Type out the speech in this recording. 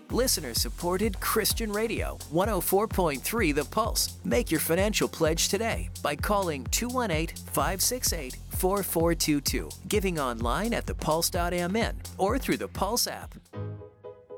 Listener-supported Christian Radio, 104.3 The Pulse. Make your financial pledge today by calling 218-568-4422, giving online at thepulse.mn or through the Pulse app.